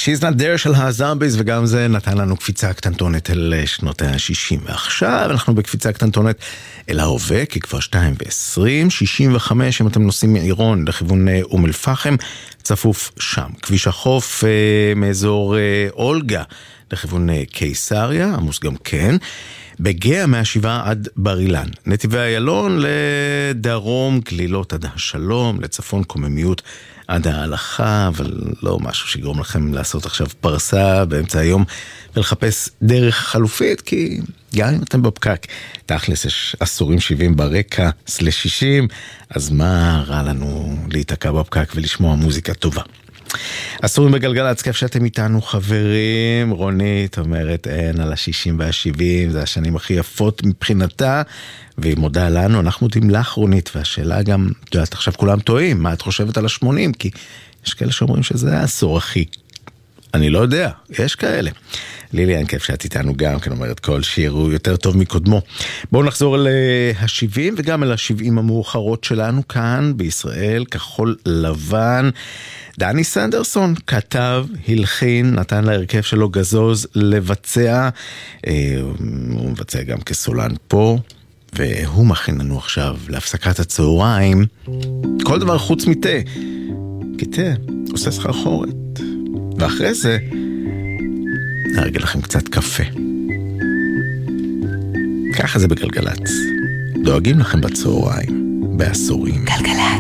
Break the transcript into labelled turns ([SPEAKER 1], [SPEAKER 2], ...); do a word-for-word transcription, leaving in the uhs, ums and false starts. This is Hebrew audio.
[SPEAKER 1] She's Not There של הזומביז, וגם זה נתן לנו קפיצה קטנטונת אל שנות ה-שישים. ועכשיו אנחנו בקפיצה קטנטונת אל ההווה, כי כבר שתיים ועשרים, שישים וחמש, אם אתם נוסעים מעירון לכיוון אום אל פחם, צפוף שם. כביש החוף אה, מאזור אה, אולגה לכיוון אה, קיסריה, עמוס גם כן. בגאה מהשבעה עד בר אילן. נתיבי איילון לדרום, גלילות עד השלום, לצפון קוממיות עד ההלכה, אבל לא משהו שיגרום לכם לעשות עכשיו פרסה באמצע היום ולחפש דרך חלופית, כי גם אם אתם בפקק, תכלס יש עשורים שבעים ברקע, סלש שישים, אז מה רע לנו להתעקע בפקק ולשמוע מוזיקה טובה? עשורים בגלגלצ, כיף שאתם איתנו חברים. רונית אומרת אין על ה-שישים וה-שבעים, זה השנים הכי יפות מבחינתה, והיא מודה לנו, אנחנו יודעים לך רונית, והשאלה גם, יודעת, עכשיו כולם טועים, מה את חושבת על ה-שמונים? כי יש כאלה שאומרים שזה העשור הכי, אני לא יודע, יש כאלה. ליליאן, כיף שאת איתנו גם, כן אומרת, כל שיר הוא יותר טוב מקודמו. בואו נחזור ל-שבעים וגם אל ה-שבעים המאוחרות שלנו כאן בישראל, כחול לבן. דני סנדרסון כתב, הלחין, נתן להרכב שלו גזוז לבצע, הוא מבצע גם כסולן פה, והוא מכין לנו עכשיו להפסקת הצהריים, כל דבר חוץ מתה, כי תה עושה סחרחורת, ואחרי זה נרגע לכם קצת קפה. ככה זה בגלגלץ, דואגים לכם בצהריים, בעשורים. גלגלץ.